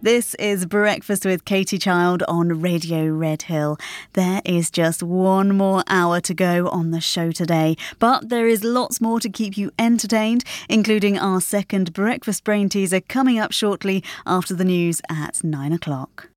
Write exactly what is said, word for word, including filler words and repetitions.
This is Breakfast with Katie Child on Radio Red Hill. There is just one more hour to go on the show today, but there is lots more to keep you entertained, including our second Breakfast Brain Teaser coming up shortly after the news at nine o'clock.